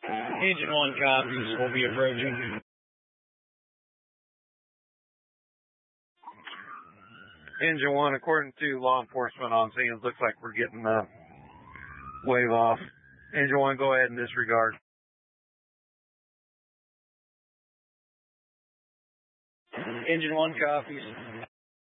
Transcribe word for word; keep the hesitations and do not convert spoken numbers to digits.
Engine one copies. We'll be approaching. Engine one, according to law enforcement on scene, looks like we're getting the wave off. Engine one, go ahead and disregard. Engine one copies.